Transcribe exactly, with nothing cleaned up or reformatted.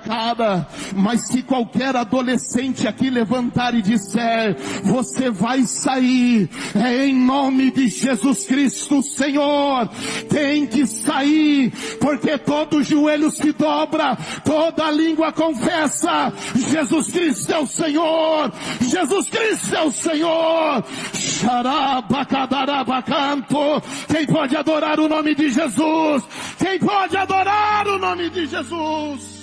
cara. Mas se qualquer adolescente aqui levantar e disser, você vai sair, é em nome de Jesus Cristo, Senhor, tem que sair, porque todo joelho se dobra, toda língua confessa, Jesus Cristo é o Senhor, Jesus Cristo é o Senhor. Xarabacadarabacanto. Quem pode adorar o nome de Jesus? Quem pode adorar o nome de Jesus?